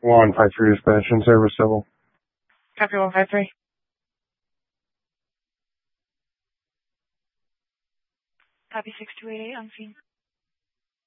153 dispatch in service civil. Copy 153. Copy 6288 on scene.